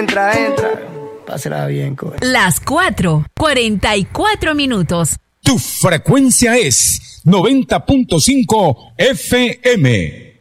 entra. Pásela bien, coño. Las 4:44. Tu frecuencia es 90.5 FM.